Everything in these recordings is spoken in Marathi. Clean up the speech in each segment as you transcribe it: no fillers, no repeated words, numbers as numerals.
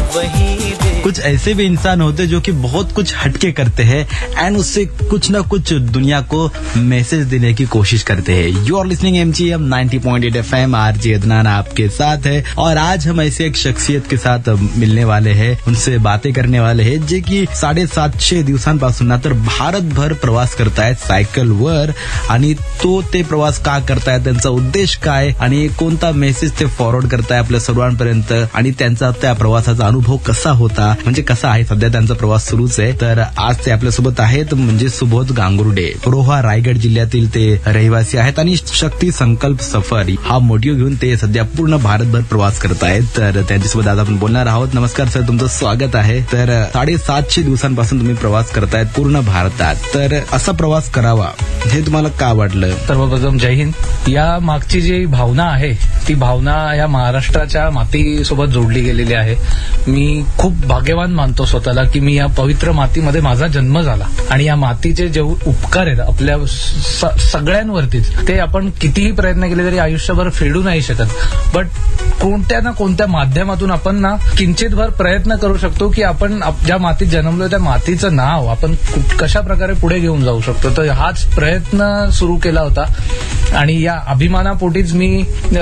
वही दे। कुछ ऐसे भी इंसान होते जो कि बहुत कुछ हटके करते हैं एंड उससे कुछ ना कुछ दुनिया को मैसेज देने की कोशिश करते हैं। You R listening MGM 90.8 FM, RJ Adnan आपके साथ है और आज हम ऐसे एक शख्सियत के साथ मिलने वाले हैं, उनसे बातें करने वाले हैं जे की 7.5 दिवसांपासून ना तर भारतभर प्रवास करतायत सायकलवर आणि तो ते प्रवास का करतायत, त्यांचा उद्देश काय आणि कोणता मेसेज ते फॉरवर्ड करताय आपल्या सर्वांपर्यंत आणि त्यांचा त्या प्रवासाचा अनुभव कसा होता, म्हणजे कसा आहे. सध्या त्यांचा प्रवास सुरूच आहे. तर आज ते आपल्यासोबत आहेत, म्हणजे सुबोध गांगुर्डे. रोहा रायगड जिल्ह्यातील ते रहिवासी आहेत आणि शक्ती संकल्प सफर हा मोटिव्ह घेऊन ते सध्या पूर्ण भारतभर प्रवास करतायत. तर त्यांच्यासोबत आज आपण बोलणार आहोत. नमस्कार सर, तुमचं स्वागत आहे. तर 750 दिवसांपासून तुम्ही प्रवास करतायत पूर्ण भारतात. तर असा प्रवास करावा हे तुम्हाला का वाटलं? सर्वप्रथम जय हिंद. या मागची जी भावना आहे ती भावना या महाराष्ट्राच्या मातीसोबत जोडली गेलेली आहे. मी खूप भाग्यवान मानतो स्वतःला की मी या पवित्र मातीमध्ये माझा जन्म झाला आणि या मातीचे जे उपकार आहेत आपल्या सगळ्यांवरतीच ते आपण कितीही प्रयत्न केले तरी आयुष्यभर फेडू नाही शकत. बट कोणत्या ना कोणत्या माध्यमातून आपण ना किंचितभर प्रयत्न करू शकतो की आपण ज्या मातीत जन्मलोय त्या मातीचं नाव आपण कशा प्रकारे पुढे घेऊन जाऊ शकतो. तर हाच प्रयत्न सुरू केला होता आणि या अभिमानापोटीच मी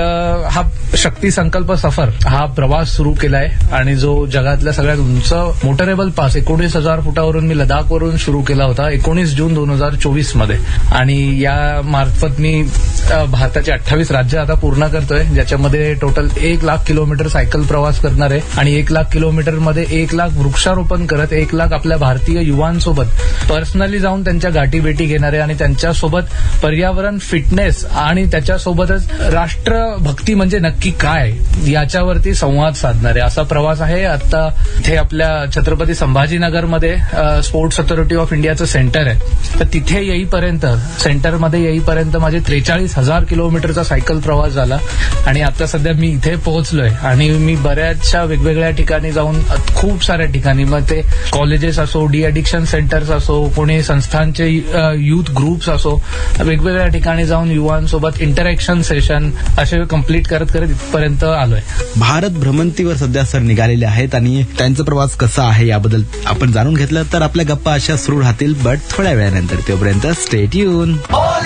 हा शक्ती संकल्प सफर हा प्रवास सुरू केलाय आणि जो जगातल्या सगळ्यात उंच मोटरेबल पास 19,000 फुटावरून मी लडाखवरून सुरू केला होता 19 जून 2024 मध्ये. आणि या मार्फत मी भारताची 28 राज्य आता पूर्ण करतोय, ज्याच्यामध्ये टोटल 1,00,000 किलोमीटर सायकल प्रवास करणार आहे आणि 1,00,000 किलोमीटरमध्ये 1,00,000 वृक्षारोपण करत 1,00,000 आपल्या भारतीय युवांसोबत पर्सनली जाऊन त्यांच्या गाठीभेटी घेणार आहे आणि त्यांच्यासोबत पर्यावरण फिटनेस आणि त्याच्यासोबतच राष्ट्रभक्ती म्हणजे नक्की काय याच्यावरती संवाद साधणार आहे असा प्रवास आहे. आता इथे आपल्या छत्रपती संभाजीनगरमध्ये स्पोर्ट्स अथॉरिटी ऑफ इंडियाचं सेंटर आहे. तर तिथे येईपर्यंत सेंटरमध्ये येईपर्यंत माझे 43,000 किलोमीटरचा सायकल प्रवास झाला आणि आता सध्या मी इथे पोहोचलोय आणि मी बऱ्याचशा वेगवेगळ्या ठिकाणी जाऊन खूप साऱ्या ठिकाणी मग ते कॉलेजेस असो, डी अडिक्शन सेंटर्स असो, कोणी संस्थांचे युथ ग्रुप्स असो, वेगवेगळ्या ठिकाणी जाऊन युवांसोबत इंटरॅक्शन सेशन असे कंप्लीट करत करत इथपर्यंत आलोय. भारत भ्रमंतीवर सध्या सर निघालेले आहेत आणि त्यांचा प्रवास कसा आहे याबद्दल आपण जाणून घेतलं तर आपल्या गप्पा अशा सुरू राहतील, बट थोड्या वेळानंतर. तोपर्यंत स्टे ट्यून.